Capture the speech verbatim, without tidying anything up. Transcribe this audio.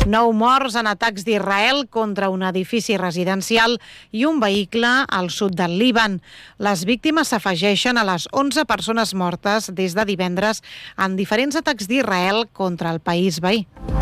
Nou morts en atacs d'Israel contra un edifici residencial i un vehicle al sud del Líban. Les víctimes s'afegeixen a les onze persones mortes des de divendres en diferents atacs d'Israel contra el país veí.